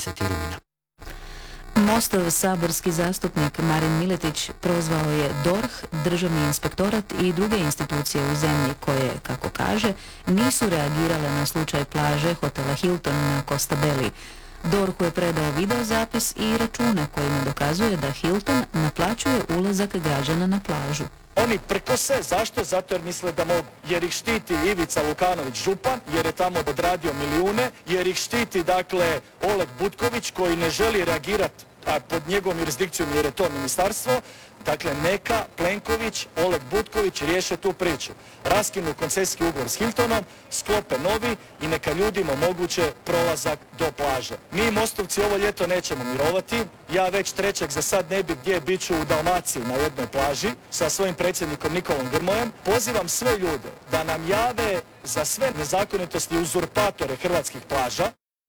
rujna. Mostov saborski zastupnik Marin Miletić prozvao je DORH, Državni inspektorat i druge institucije u zemlji koje, kako kaže, nisu reagirale na slučaj plaže hotela Hilton na Costa Belli. DORH-u je predao videozapis i račune kojima dokazuje da Hilton naplaćuje ulazak građana na plažu. Oni prkose, zašto? Zato jer misle da mogu. Jer ih štiti Ivica Lukanović župan, jer je tamo odradio milijune, jer ih štiti, dakle, Oleg Butković koji ne želi reagirati pod njegovom jurisdikcijom jer je to ministarstvo. Dakle, neka Plenković, Oleg Butković riješe tu priču. Raskinu koncesijski ugovor s Hiltonom, sklope novi i neka ljudima omoguće prolazak do plaže. Mi Mostovci ovo ljeto nećemo mirovati. Ja već trećeg za sad ne bi gdje, bit ću u Dalmaciji na jednoj plaži sa svojim predsjednikom Nikolom Grmojem. Pozivam sve ljude da nam jave za sve nezakonitosti i uzurpatore hrvatskih plaža.